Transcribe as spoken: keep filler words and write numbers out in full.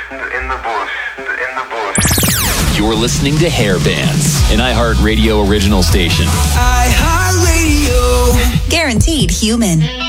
in the bush, in the bush. You're listening to Hair Bands, an iHeartRadio original station. iHeartRadio. Guaranteed human.